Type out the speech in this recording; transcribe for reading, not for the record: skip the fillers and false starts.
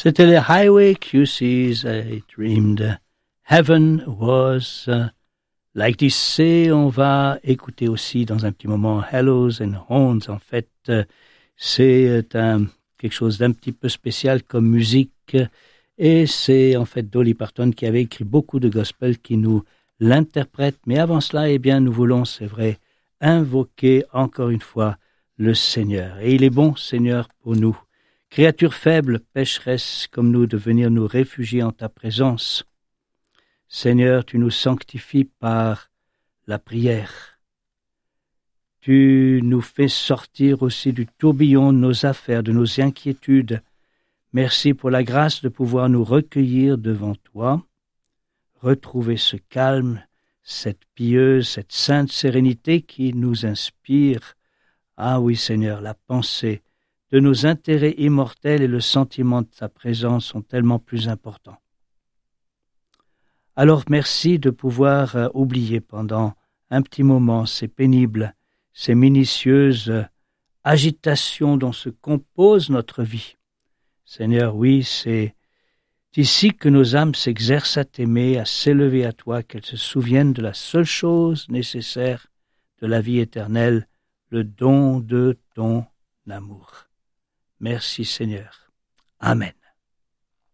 C'était les Highway QC's. I dreamed heaven was like this. Et on va écouter aussi dans un petit moment Hellos and Horns. En fait, c'est quelque chose d'un petit peu spécial comme musique. Et c'est en fait Dolly Parton qui avait écrit beaucoup de gospel qui nous l'interprète. Mais avant cela, eh bien, nous voulons, c'est vrai, invoquer encore une fois le Seigneur. Et il est bon, Seigneur, pour nous, créatures faibles, pécheresses comme nous, de venir nous réfugier en ta présence. Seigneur, tu nous sanctifies par la prière. Tu nous fais sortir aussi du tourbillon de nos affaires, de nos inquiétudes. Merci pour la grâce de pouvoir nous recueillir devant toi, retrouver ce calme, cette pieuse, cette sainte sérénité qui nous inspire. Ah oui, Seigneur, la pensée de nos intérêts immortels et le sentiment de ta présence sont tellement plus importants. Alors merci de pouvoir oublier pendant un petit moment ces pénibles, ces minutieuses agitations dont se compose notre vie. Seigneur, oui, c'est ici que nos âmes s'exercent à t'aimer, à s'élever à toi, qu'elles se souviennent de la seule chose nécessaire de la vie éternelle, le don de ton amour. Merci Seigneur. Amen.